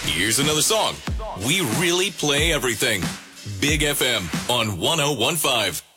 Here's another song. We really play everything. Big FM on 1015.